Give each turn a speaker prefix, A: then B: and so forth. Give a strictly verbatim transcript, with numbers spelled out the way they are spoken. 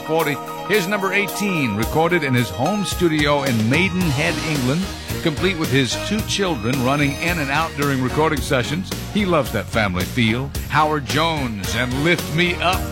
A: forty. Here's number eighteen, recorded in his home studio in Maidenhead, England, complete with his two children running in and out during recording sessions. He loves that family feel. Howard Jones and Lift Me Up.